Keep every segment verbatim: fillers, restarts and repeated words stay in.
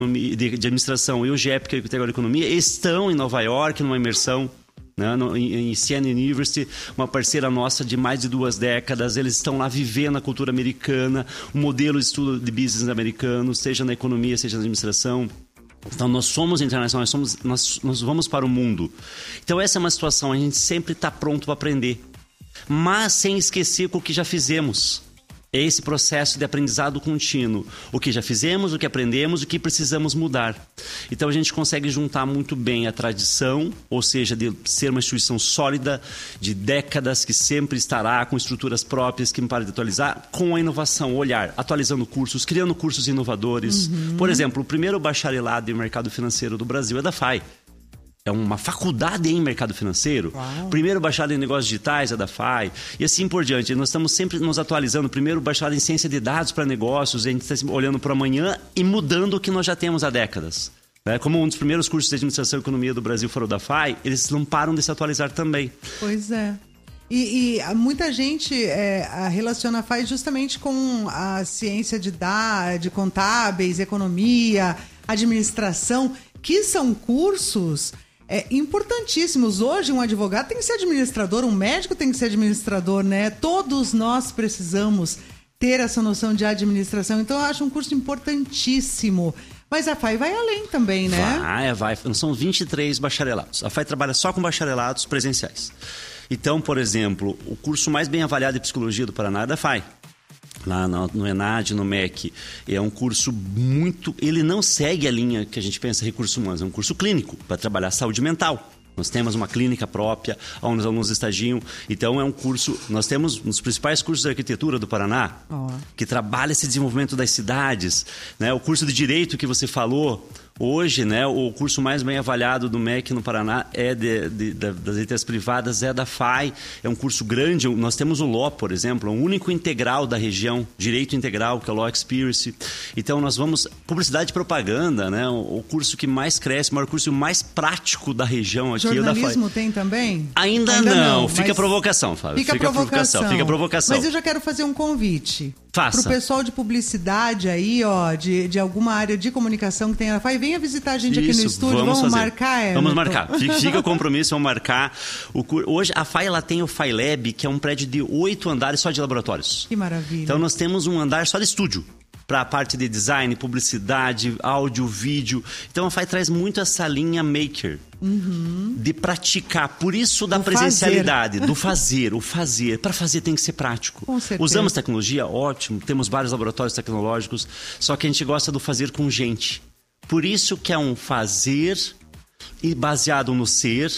de, de administração e o G E P, que é o de economia, estão em Nova York, numa imersão, né, no, em, em Siena University, uma parceira nossa de mais de duas décadas. Eles estão lá vivendo a cultura americana, o modelo de estudo de business americano, seja na economia, seja na administração. Então, nós somos internacionais, nós, somos, nós, nós vamos para o mundo. Então, essa é uma situação, a gente sempre está pronto para aprender, mas sem esquecer o que já fizemos. É esse processo de aprendizado contínuo. O que já fizemos, o que aprendemos, o que precisamos mudar. Então, a gente consegue juntar muito bem a tradição, ou seja, de ser uma instituição sólida, de décadas, que sempre estará com estruturas próprias, que não para de atualizar, com a inovação, olhar, atualizando cursos, criando cursos inovadores. Uhum. Por exemplo, o primeiro bacharelado em mercado financeiro do Brasil é da F A I. É uma faculdade em mercado financeiro. Uau. Primeiro bacharelado em negócios digitais é da F A I. E assim por diante. Nós estamos sempre nos atualizando. Primeiro bacharelado em ciência de dados para negócios. A gente está olhando para amanhã e mudando o que nós já temos há décadas. Como um dos primeiros cursos de administração e economia do Brasil foram da F A I, eles não param de se atualizar também. Pois é. E, e muita gente é, relaciona a F A I justamente com a ciência de dados, de contábeis, economia, administração, que são cursos... É, importantíssimos. Hoje um advogado tem que ser administrador, um médico tem que ser administrador, né? Todos nós precisamos ter essa noção de administração. Então eu acho um curso importantíssimo. Mas a F A I vai além também, né? Vai, vai. São vinte e três bacharelados. A F A I trabalha só com bacharelados presenciais. Então, por exemplo, o curso mais bem avaliado de psicologia do Paraná é da F A I. Lá no, no ENAD, no M E C. É um curso muito... Ele não segue a linha que a gente pensa em recursos humanos. É um curso clínico para trabalhar saúde mental. Nós temos uma clínica própria, onde os alunos estagiam. Então, é um curso... Nós temos um dos principais cursos de arquitetura do Paraná, oh. que trabalha esse desenvolvimento das cidades. Né? O curso de Direito que você falou... Hoje, né, o curso mais bem avaliado do M E C no Paraná é de, de, de, das letras privadas, é da F A I. É um curso grande. Nós temos o L O, por exemplo, o único integral da região, direito integral, que é o Law Experience. Então, nós vamos... Publicidade e propaganda, né, o, o curso que mais cresce, o maior curso mais prático da região aqui. Jornalismo é da F A I. Tem também? Ainda, Ainda não. não. Fica a provocação, Fábio. Fica, fica a provocação. Fica a provocação. Mas eu já quero fazer um convite. Faça. Para o pessoal de publicidade aí, ó, de, de alguma área de comunicação que tem na F A I, venha visitar a gente Isso, aqui no estúdio. Vamos, vamos marcar, Everton. Vamos marcar. Fica o compromisso, vamos marcar. O, hoje a F A I ela tem o F A I Lab, que é um prédio de oito andares só de laboratórios. Que maravilha. Então nós temos um andar só de estúdio. Para a parte de design, publicidade, áudio, vídeo. Então a F A I traz muito essa linha maker. Uhum. De praticar, por isso da do presencialidade, fazer. do fazer, o fazer. Para fazer tem que ser prático. Com certeza. Usamos tecnologia, ótimo, temos vários laboratórios tecnológicos, só que a gente gosta do fazer com gente. Por isso que é um fazer e baseado no ser,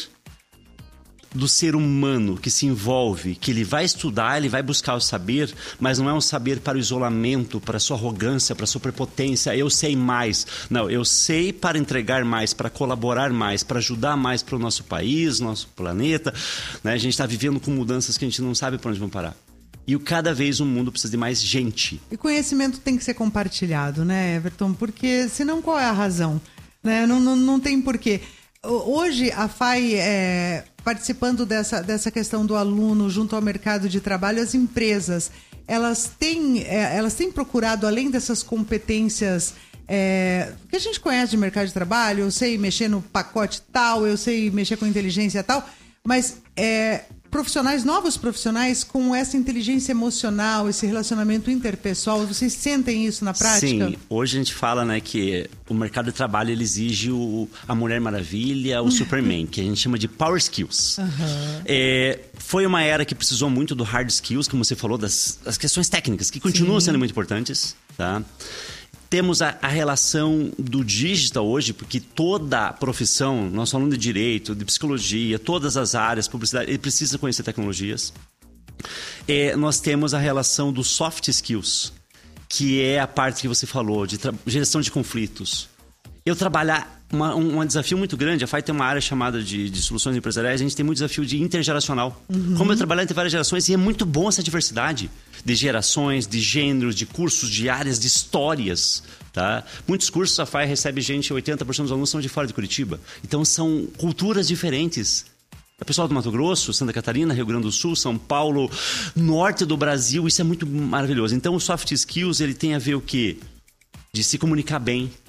do ser humano que se envolve, que ele vai estudar, ele vai buscar o saber, mas não é um saber para o isolamento, para a sua arrogância, para a sua prepotência, eu sei mais. Não, eu sei para entregar mais, para colaborar mais, para ajudar mais para o nosso país, nosso planeta. Né? A gente está vivendo com mudanças que a gente não sabe para onde vão parar. E cada vez o mundo precisa de mais gente. E conhecimento tem que ser compartilhado, né, Everton? Porque senão qual é a razão? Né? Não, não, não tem porquê. Hoje a F A I, é, participando dessa, dessa questão do aluno junto ao mercado de trabalho, as empresas, elas têm, é, elas têm procurado, além dessas competências é, que a gente conhece de mercado de trabalho, eu sei mexer no pacote tal, eu sei mexer com inteligência tal, mas é, profissionais, novos profissionais com essa inteligência emocional, esse relacionamento interpessoal, vocês sentem isso na prática? Sim, hoje a gente fala, né, que o mercado de trabalho ele exige o, a Mulher Maravilha, o Superman, que a gente chama de Power Skills. Uhum. É, foi uma era que precisou muito do Hard Skills, como você falou, das, das questões técnicas, que continuam Sim. sendo muito importantes, tá? Temos a, a relação do digital hoje, porque toda profissão, nós falamos de direito, de psicologia, todas as áreas, publicidade, ele precisa conhecer tecnologias. É, nós temos a relação dos soft skills, que é a parte que você falou, de gestão de conflitos. Eu trabalhar... Uma, um, um desafio muito grande, a F A I tem uma área chamada de, de soluções empresariais, a gente tem muito desafio de intergeracional. Uhum. Como eu trabalho entre várias gerações, e é muito bom essa diversidade de gerações, de gêneros, de cursos, de áreas, de histórias. Tá? Muitos cursos a F A I recebe gente, oitenta por cento dos alunos são de fora de Curitiba. Então são culturas diferentes. O pessoal do Mato Grosso, Santa Catarina, Rio Grande do Sul, São Paulo, norte do Brasil, isso é muito maravilhoso. Então o soft skills ele tem a ver o quê? De se comunicar bem,